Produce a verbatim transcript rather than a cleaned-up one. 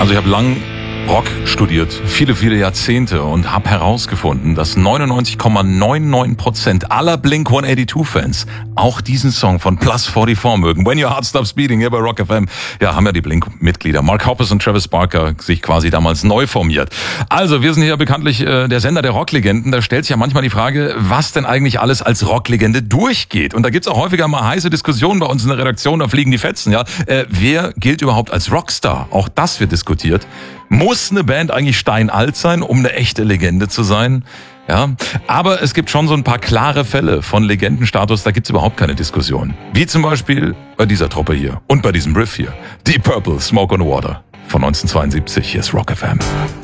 Also ich habe lang Rock studiert, viele, viele Jahrzehnte und habe herausgefunden, dass neunundneunzig Komma neunundneunzig Prozent aller Blink hundertachtzig-Fans auch diesen Song von Plus vierundvierzig mögen. When Your Heart Stops Beating, hier bei Rock F M. Ja, haben ja die Blink-Mitglieder Mark Hoppus und Travis Barker sich quasi damals neu formiert. Also, wir sind hier bekanntlich äh, der Sender der Rocklegenden. Da stellt sich ja manchmal die Frage, was denn eigentlich alles als Rocklegende durchgeht. Und da gibt's auch häufiger mal heiße Diskussionen bei uns in der Redaktion, da fliegen die Fetzen, ja. Äh, wer gilt überhaupt als Rockstar? Auch das wird diskutiert. Muss eine Band eigentlich steinalt sein, um eine echte Legende zu sein? Ja, aber es gibt schon so ein paar klare Fälle von Legendenstatus, da gibt's überhaupt keine Diskussion. Wie zum Beispiel bei dieser Truppe hier und bei diesem Riff hier. Deep Purple, Smoke on the Water von neunzehnhundertzweiundsiebzig. Hier ist Rock F M.